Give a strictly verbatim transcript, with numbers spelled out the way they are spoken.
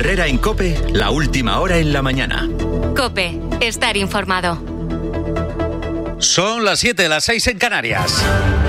Herrera en COPE, la última hora en la mañana. COPE, estar informado. Son las siete, las seis en Canarias.